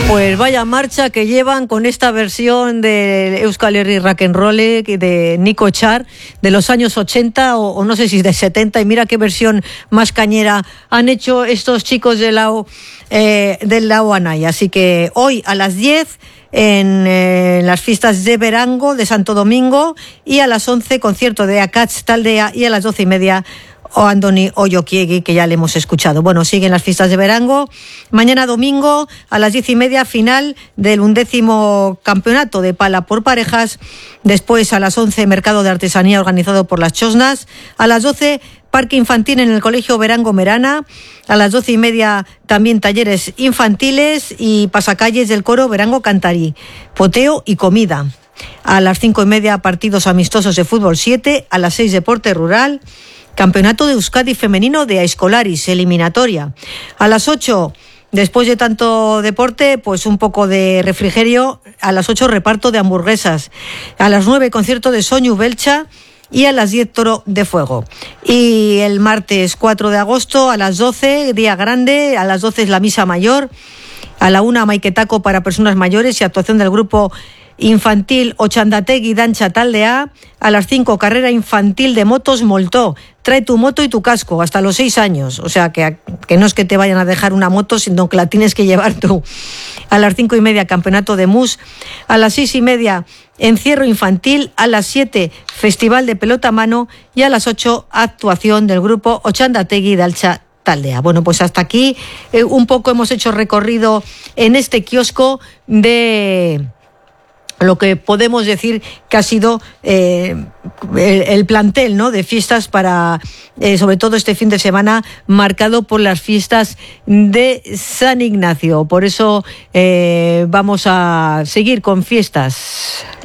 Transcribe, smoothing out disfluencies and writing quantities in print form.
Pues vaya marcha que llevan con esta versión de Euskal Herri Rock and Roll de Nico Char de los años 80 o no sé si de 70, y mira qué versión más cañera han hecho estos chicos del Lao Anaya. Así que hoy a las 10 en las fiestas de Berango de Santo Domingo, y a las 11 concierto de Akats Taldea, y a las 12:30 o Andoni Oyokiegi, que ya le hemos escuchado. Bueno, siguen las fiestas de Berango. Mañana domingo a las 10:30 final del 11º campeonato de pala por parejas. Después a las 11 mercado de artesanía organizado por las Chosnas. A las 12 parque infantil en el colegio Berango Merana. A las 12:30 también talleres infantiles y pasacalles del coro Berango Cantarí, poteo y comida. A las 5:30 partidos amistosos de fútbol 7. A las 6 deporte rural. Campeonato de Euskadi femenino de Aizkolaris, eliminatoria. A las 8, después de tanto deporte, pues un poco de refrigerio. A las 8 reparto de hamburguesas. A las 9 concierto de Soñu Belcha. Y a las 10 toro de fuego. Y el martes 4 de agosto a las 12, día grande, a las 12 es la misa mayor. A la 1 maiketako para personas mayores y actuación del grupo infantil Ochandategi Dancha Taldea. A las 5 carrera infantil de motos Moltó. Trae tu moto y tu casco hasta los 6 años. O sea que no es que te vayan a dejar una moto, sino que la tienes que llevar tú. A las 5:30 campeonato de mus. A las 6:30 encierro infantil. A las 7 festival de pelota a mano. Y a las 8 actuación del grupo Ochandategi Dancha Taldea. Bueno, pues hasta aquí un poco hemos hecho recorrido en este kiosco de lo que podemos decir que ha sido el plantel, ¿no?, de fiestas para, sobre todo este fin de semana, marcado por las fiestas de San Ignacio. Por eso vamos a seguir con fiestas.